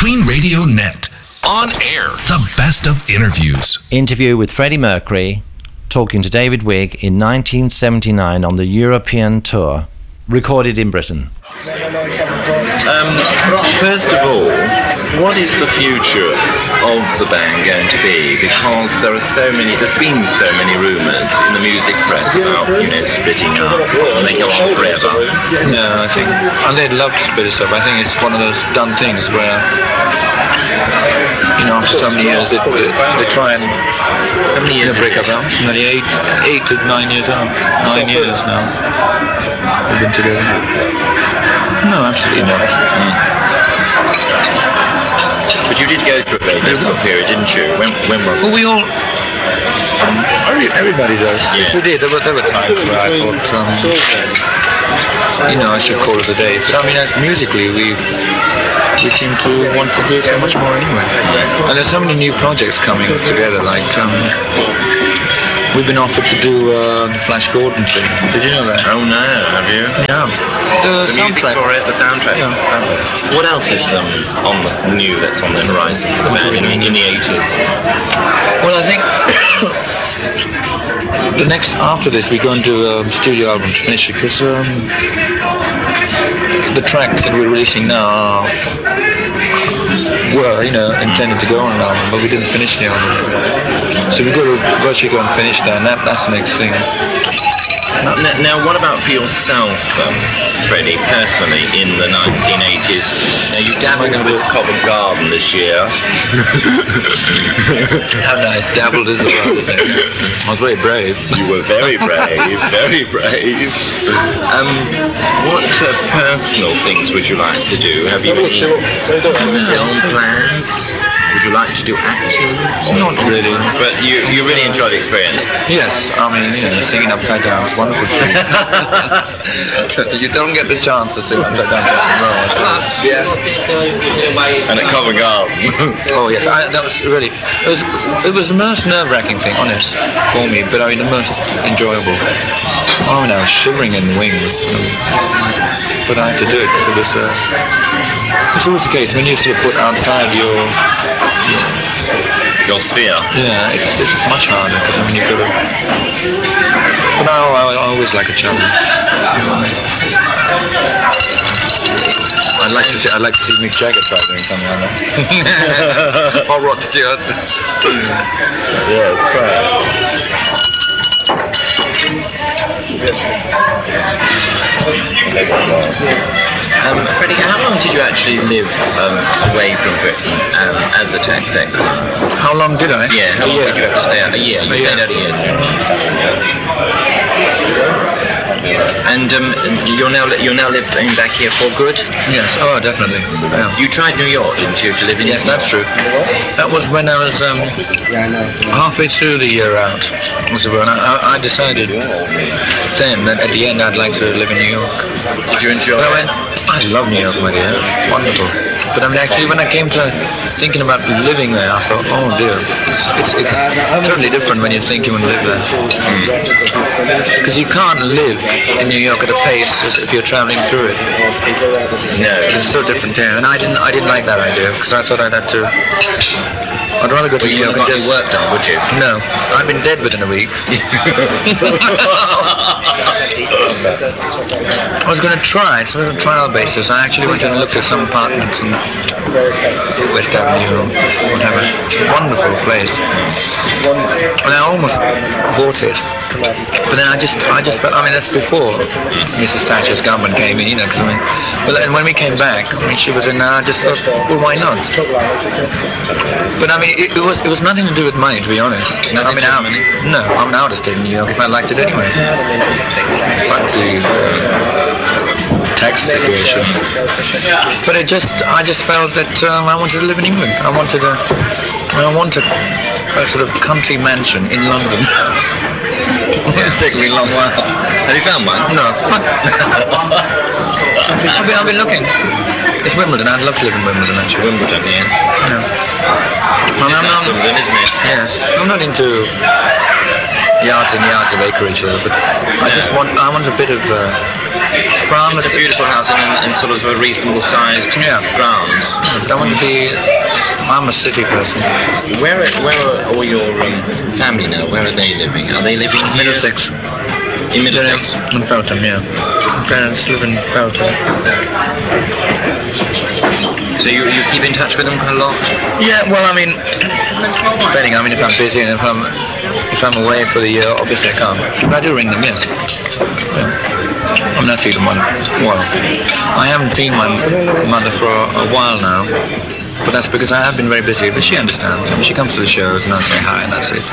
Queen Radio Net. On air, the best of interviews. Interview with Freddie Mercury, talking to David Wigg in 1979 on the European tour, recorded in Britain. First of all, what is the future of the band going to be? Because there's been so many rumours in the music press about, splitting up, and they go on forever. No, I think, and they'd love to split us up. I think it's one of those done things where, after so many years, they try and break up. It's nearly 8 to 9 years old. 9 years now we've been together. No, absolutely not. But you did go through a very difficult period, didn't you? When was it? Well, we all... everybody does. Yeah. Yes, we did. There were times where I thought, I should call it a day. But as musically, we seem to want to do so much more anyway. And there's so many new projects coming together, like... we've been offered to do the Flash Gordon thing. Did you know that? Oh no, have you? Yeah. The soundtrack for it, the soundtrack. Yeah. What else is on the new that's on the horizon for the band in the 80s? Well, I think the next after this we go and do a studio album to finish it, because the tracks that we're releasing now were, intended to go on an album, but we didn't finish the album. So we've got to virtually go and finish that, and that's the next thing. Now, what about for yourself, Freddie, personally, in the 1980s? Now, you dabbled with Covent Garden this year. How nice, dabbled is a word. I was very brave. You were very brave, very brave. What personal things would you like to do? Have you any film plans? Would you like to do acting? Not really. But you really enjoy the experience? Yes, singing upside down is wonderful. You don't get the chance to sing upside down rock and roll. Yeah. And at Covent Garden. Oh yes, that was really. It was the most nerve-wracking thing, honest, for me. But the most enjoyable. I was shivering in the wings. But I had to do it because it was. It's always the case when you sort of put outside your sphere. Yeah, it's much harder because you've got to. But I always like a challenge. I'd like to see Mick Jagger try doing something like that. Or Rod Stewart. Yeah, it's great. Freddie, how long did you actually live away from Britain as a tax exile? How long did I? Yeah, how long did you have to stay out? A year. You stayed out a year. And you're now living back here for good? Yes, definitely. Yeah. You tried New York, didn't you, to live in? Yes, that's true. That was when I was halfway through the year out. I decided then that at the end I'd like to live in New York. Did you enjoy it? I love New York, my dear. It's wonderful. But actually, when I came to thinking about living there, I thought, oh dear, it's totally different when you're thinking when you live there. Because you can't live in New York at a pace as if you're traveling through it. No. It's so different here, and I didn't like that idea because I thought I'd rather go to New York and just work done, would you? No, I've been dead within a week. I was going to try. It's on a trial basis. I actually went and looked at some apartments in West Avenue or whatever. It's a wonderful place. And I almost bought it. But then I just felt, that's before Mrs. Thatcher's government came in, because and when we came back, she was in there, I just thought, well, why not? But it was nothing to do with money, to be honest. No, I would have stayed in New York if I liked it anyway. But the tax situation. But I just felt that I wanted to live in England. I want a sort of country mansion in London. It's taken me a long while. Have you found one? No. I've been looking. It's Wimbledon. I'd love to live in Wimbledon, actually. Wimbledon, yes. Yeah. Wimbledon, isn't it? Yes. I'm not into yards and yards of acreage, but I want a bit of Ground It's a beautiful house and sort of a reasonable sized grounds. I want to be. I'm a city person. Where are all your family now? Where are they living? Are they living here? Middlesex. In Middlesex? In Feltham, yeah. My parents live in Feltham. So you keep in touch with them a lot? Yeah, well, I mean, depending. I mean, if I'm busy and if I'm away for the year, obviously I can't. But I do ring them, yes. Yeah. I'm not seeing them well. I haven't seen my mother for a while now. But that's because I have been very busy, but she understands. I mean, she comes to the shows and I say hi and that's it.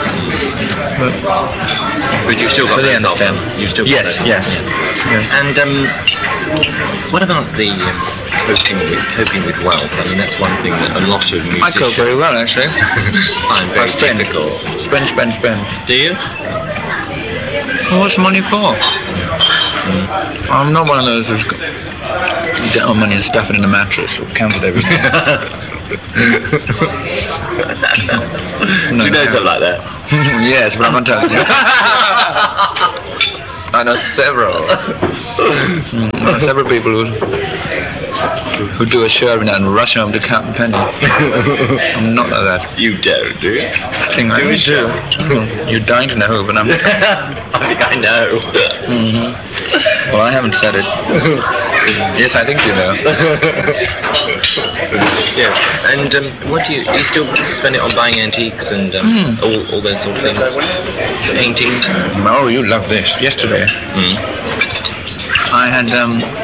But you still got they that understand. problem. You still got Yes, that. yes. And what about the coping with wealth? I mean, that's one thing that a lot of musicians I cope very well, actually. find very spend. difficult. Spend. Do you? Well, what's money for? I'm not one of those who's get our money and stuff it in a mattress or count it every day. No, You know something like that? Yes, but I'm not telling you. I know several. Several people who do a show every night and rush home to count pennies. I'm not like that. You don't, do you? I think I do. You're dying to know who, but I'm not. I think I know. Well, I haven't said it. Yes, I think you know. Yeah. And what do you still spend it on buying antiques and all those sort of things? Paintings? Oh, you love this. Yesterday, I had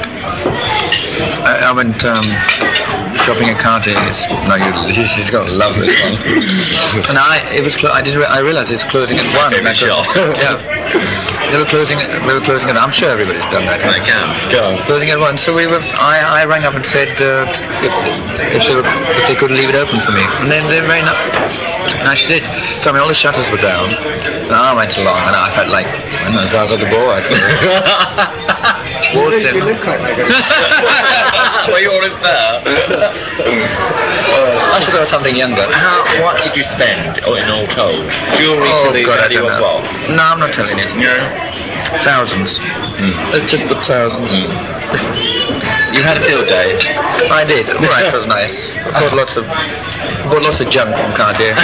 I went shopping at Cartier's. No, she's gonna love this one. And I realized it's closing at 1. Favorite shop. Yeah. They were closing at. I'm sure everybody's done that. I can. Go on. Closing at 1. So I rang up and said if they could leave it open for me, and then they very nice did. So I mean, all the shutters were down, and I went along, and I felt like Zaza the boy. You look quite like a... Well, you're in there. I should go something younger. What did you spend in all told? Jewellery to the God, I value don't of know. what? No, I'm not telling you. No. Thousands. Let's just put thousands. You had a field day. I did. Right, it was nice. I bought lots of junk from Cartier.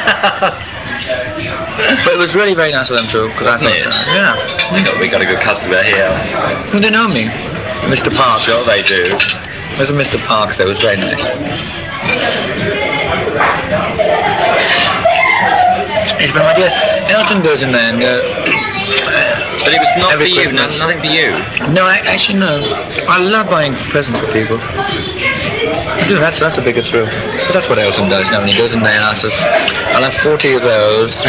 But it was really very nice of them too, because I thought, yeah. We got a good customer here. Well, they know me. Mr. Parks. Sure they do. There's a Mr. Parks there, it was very nice. It's been my dear. Elton goes in there and But it was not for every you, Christmas. nothing for you. No, actually no. I love buying presents for people. I do, that's a bigger thrill. But that's what Elton does now when he goes in there and says, I'll have 40 of those.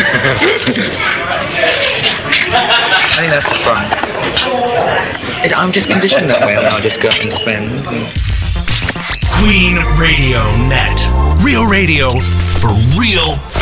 I think that's the fun. I'm just conditioned that way. I'll just go and spend. Queen Radio Net. Real radio for real